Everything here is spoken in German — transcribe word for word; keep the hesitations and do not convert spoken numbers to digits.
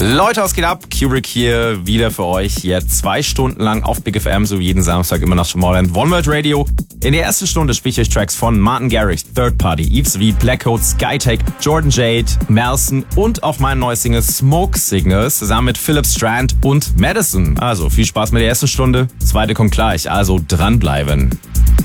Leute, was geht ab? Kubrick hier wieder für euch. Jetzt zwei Stunden lang auf Big F M, so wie jeden Samstag immer nach Tomorrowland. One World Radio. In der ersten Stunde spiele ich euch Tracks von Martin Garrix, Third Party, Yves V, Blackcoat, Skytech, Jordan Jade, Melson und auch mein neues Single Smoke Signals zusammen mit Philip Strand und Madison. Also viel Spaß mit der ersten Stunde. Zweite kommt gleich, also dranbleiben.